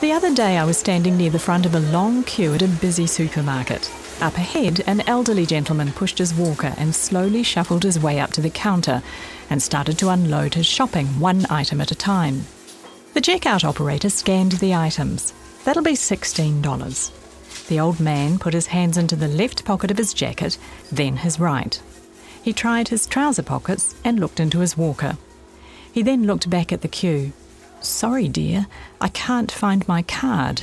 The other day I was standing near the front of a long queue at a busy supermarket. Up ahead, an elderly gentleman pushed his walker and slowly shuffled his way up to the counter and started to unload his shopping, one item at a time. The checkout operator scanned the items. That'll be $16. The old man put his hands into the left pocket of his jacket, then his right. He tried his trouser pockets and looked into his walker. He then looked back at the queue. "Sorry, dear, I can't find my card."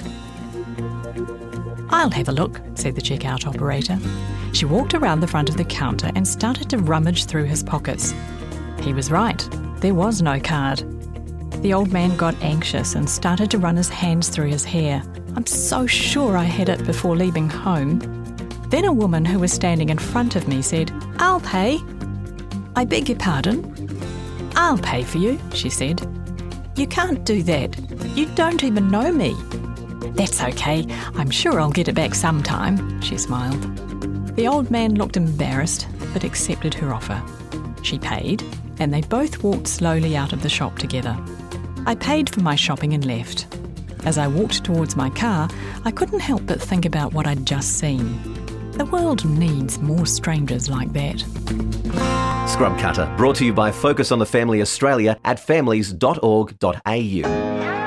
"I'll have a look," said the checkout operator. She walked around the front of the counter and started to rummage through his pockets. He was right. There was no card. The old man got anxious and started to run his hands through his hair. "I'm so sure I had it before leaving home." Then a woman who was standing in front of me said, "I'll pay." "I beg your pardon?" "I'll pay for you," she said. "You can't do that. You don't even know me." "That's okay. I'm sure I'll get it back sometime," she smiled. The old man looked embarrassed but accepted her offer. She paid, and they both walked slowly out of the shop together. I paid for my shopping and left. As I walked towards my car, I couldn't help but think about what I'd just seen. The world needs more strangers like that. Scrub Cutter, brought to you by Focus on the Family Australia at families.org.au.